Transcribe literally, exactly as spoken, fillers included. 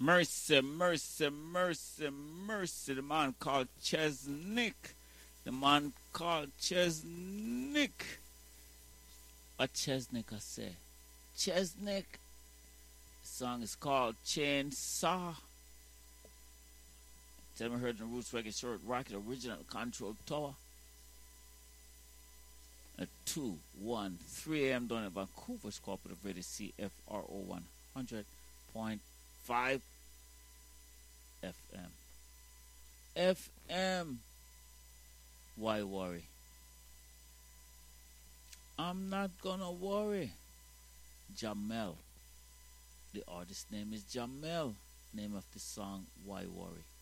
Mercy, mercy, mercy, mercy. The man called Chesnick. The man called Chesnick. What Chesnick I say? Chesnick. The song is called Chainsaw. Tell me heard the Roots Reggae Short Rocket Original Control Tower. At two one three a m down at Vancouver's Cooperative Radio C F R O one hundred point five F M. F M. Why worry? I'm not gonna worry. Jamel. The artist name is Jamel. Name of the song, Why Worry?